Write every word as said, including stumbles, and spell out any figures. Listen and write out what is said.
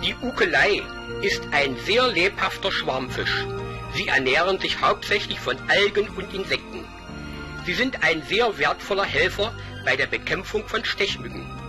Die Ukelei ist ein sehr lebhafter Schwarmfisch. Sie ernähren sich hauptsächlich von Algen und Insekten. Sie sind ein sehr wertvoller Helfer bei der Bekämpfung von Stechmücken.